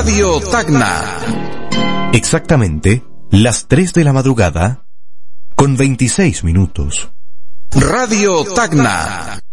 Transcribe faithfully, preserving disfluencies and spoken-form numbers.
Radio Tacna. Exactamente las tres de la madrugada con veintiséis minutos. Radio Tacna.